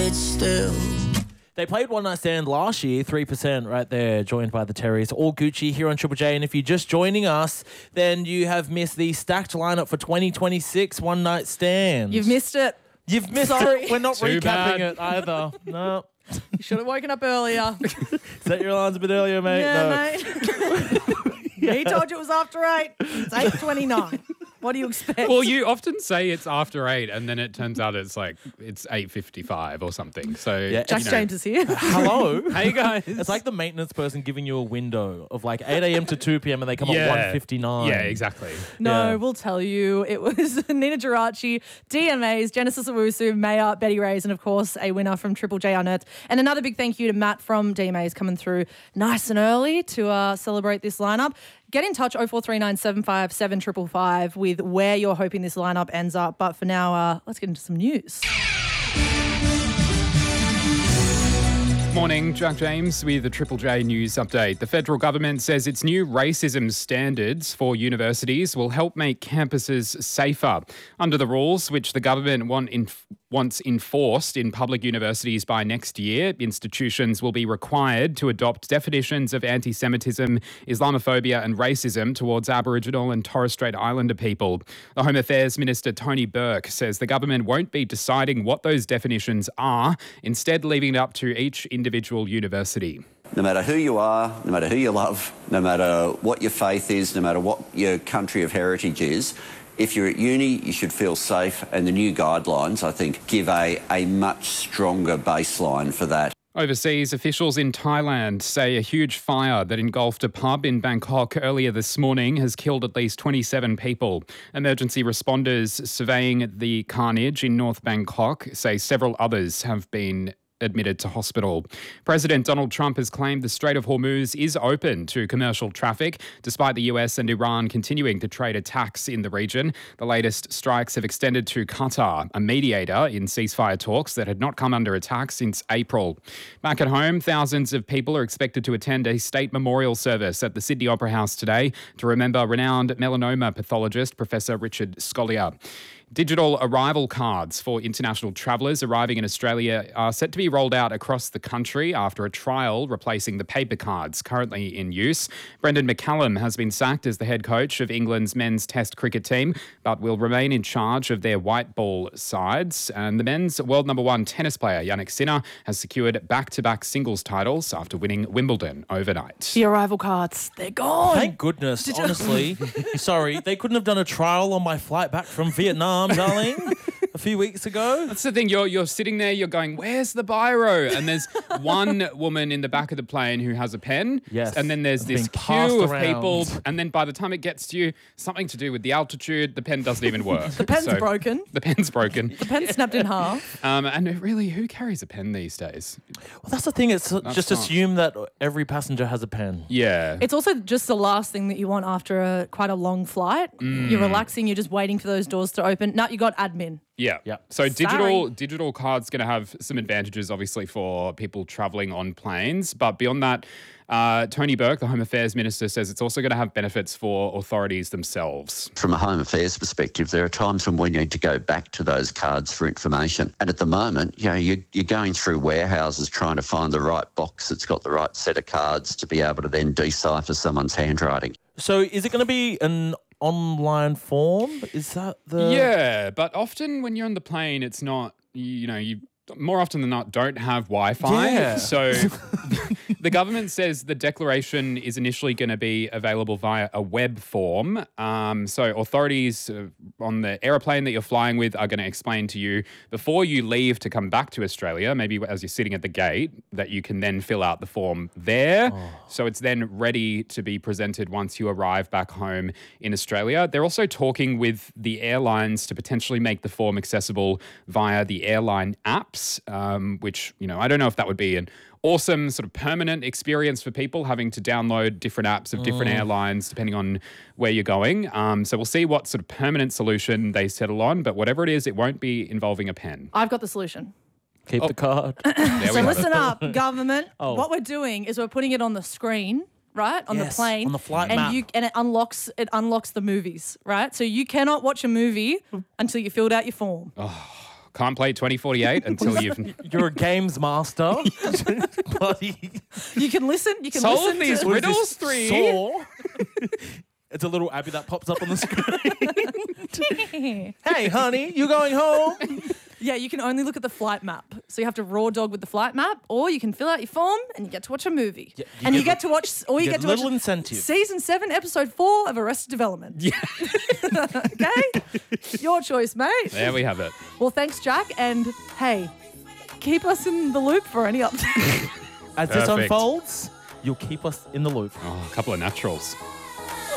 it still. They played One Night Stand last year, 3% right there, joined by the Terrys. All Gucci here on Triple J. And if you're just joining us, then you have missed the stacked lineup for 2026 One Night Stand. You've missed it. You've missed it. We're not recapping it either. No. You should have woken up earlier. Set your alarms a bit earlier, mate. Yeah, No. mate. He told you it was after 8. It's 8:29. What do you expect? Well, you often say it's after 8, and then it turns out it's 8:55 or something. So Yeah, Jack James is here. Hello. Hey guys, It's like the maintenance person giving you a window of 8 a.m. to 2 p.m. and they come Yeah. at 1:59. Yeah, exactly. No, Yeah. we'll tell you. It was Nina Geraci, DMAs, Genesis Owusu, Maya, Betty Reyes, and of course a winner from Triple J Unearthed. And another big thank you to Matt from DMAs coming through nice and early to celebrate this lineup. Get in touch 0439 757 555 with where you're hoping this lineup ends up. But for now, let's get into some news. Morning, Jack James with the Triple J News Update. The federal government says its new racism standards for universities will help make campuses safer. Under the rules, which the government wants enforced in public universities by next year, institutions will be required to adopt definitions of anti-Semitism, Islamophobia and racism towards Aboriginal and Torres Strait Islander people. The Home Affairs Minister Tony Burke says the government won't be deciding what those definitions are, instead leaving it up to each individual university. No matter who you are, no matter who you love, no matter what your faith is, no matter what your country of heritage is, if you're at uni, you should feel safe, and the new guidelines, I think, give a much stronger baseline for that. Overseas, officials in Thailand say a huge fire that engulfed a pub in Bangkok earlier this morning has killed at least 27 people. Emergency responders surveying the carnage in North Bangkok say several others have been admitted to hospital. President Donald Trump has claimed the Strait of Hormuz is open to commercial traffic, despite the US and Iran continuing to trade attacks in the region. The latest strikes have extended to Qatar, a mediator in ceasefire talks that had not come under attack since April. Back at home, thousands of people are expected to attend a state memorial service at the Sydney Opera House today to remember renowned melanoma pathologist Professor Richard Scolyer. Digital arrival cards for international travellers arriving in Australia are set to be rolled out across the country after a trial replacing the paper cards currently in use. Brendan McCallum has been sacked as the head coach of England's men's Test cricket team, but will remain in charge of their white ball sides. And the men's world number 1 tennis player, Jannik Sinner, has secured back-to-back singles titles after winning Wimbledon overnight. The arrival cards, they're gone. Thank goodness, honestly. Sorry, they couldn't have done a trial on my flight back from Vietnam, darling, a few weeks ago. That's the thing. You're sitting there, you're going, where's the biro? And there's one woman in the back of the plane who has a pen. Yes. And then there's this Being passed queue of around. people. And then by the time it gets to you, something to do with the altitude, the pen doesn't even work. The pen's broken. The pen's broken. The pen's snapped in half. And really, who carries a pen these days? Well, that's the thing. It's just not- assume that every passenger has a pen. Yeah. It's also just the last thing that you want after quite a long flight. You're relaxing, you're just waiting for those doors to open. Now you got admin. Yeah. Yeah. So Sorry. digital cards going to have some advantages, obviously, for people travelling on planes. But beyond that, Tony Burke, the Home Affairs Minister, says it's also going to have benefits for authorities themselves. From a Home Affairs perspective, there are times when we need to go back to those cards for information. And at the moment, you're going through warehouses trying to find the right box that's got the right set of cards to be able to then decipher someone's handwriting. So is it going to be an online form? Is that the... Yeah, but often when you're on the plane, it's not, you more often than not don't have Wi-Fi. Yeah. So the government says the declaration is initially going to be available via a web form. So authorities on the aeroplane that you're flying with are going to explain to you before you leave to come back to Australia, maybe as you're sitting at the gate, that you can then fill out the form there. So it's then ready to be presented once you arrive back home in Australia. They're also talking with the airlines to potentially make the form accessible via the airline apps, which, I don't know if that would be an awesome sort of permanent experience for people having to download different apps of different airlines depending on where you're going. So we'll see what sort of permanent solution they settle on. But whatever it is, it won't be involving a pen. I've got the solution. Keep the card. There we So have it. listen up, government. What we're doing is we're putting it on the screen, right, on the Yes, plane, on the flight and map. and it unlocks the movies, right? So you cannot watch a movie until you filled out your form. Can't play 2048 until you've You're a games master. Bloody You can listen. You can solved listen these to riddles 3. Saw. It's a little Abby that pops up on the screen. Hey, honey, you going home? Yeah, you can only look at the flight map. So you have to raw dog with the flight map, or you can fill out your form and you get to watch a movie. Yeah, and you get to watch, or you get get to little watch incentive. Season 7, Episode 4 of Arrested Development. Yeah. Okay? Your choice, mate. There we have it. Well, thanks, Jack. And hey, keep us in the loop for any updates. As this Perfect. unfolds, you'll keep us in the loop. Oh, a couple of naturals.